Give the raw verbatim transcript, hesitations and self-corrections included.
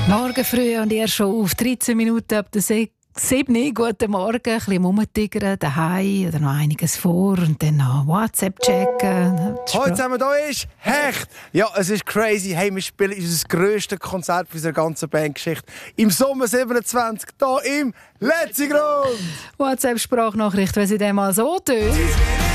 Morgen früh und ihr schon auf dreizehn Minuten ab der sieben. Guten Morgen, ein bisschen rumtigern, daheim oder noch einiges vor und dann noch WhatsApp checken. Heute zusammen da ist Hecht. Ja, es ist crazy. Hey, wir spielen unser grösstes Konzert unserer ganzen Bandgeschichte im Sommer siebenundzwanzig hier im Letzigrund. WhatsApp-Sprachnachricht, wenn sie dem mal so tun.